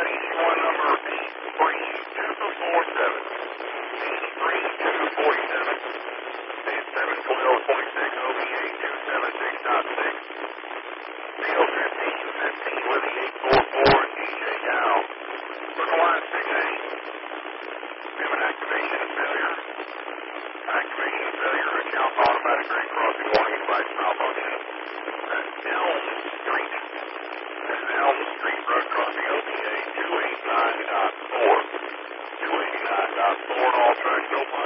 BC1 number B3247. B3247. State 71226 OBA 276.6. CO 1515 Living 844 DJ Dow. Circle line 6A. We have an activation failure. Activation failure. Account automatic grade crossing warning device malfunction. That's Elm Street. That's Elm Street Road crossing OBA 289.4. 289.4 and all tracks no